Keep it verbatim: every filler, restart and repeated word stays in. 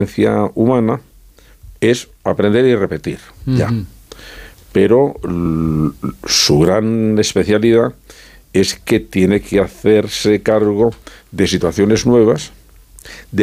inteligencia humana es aprender y repetir, uh-huh. ya. Pero l- su gran especialidad es que tiene que hacerse cargo de situaciones nuevas, de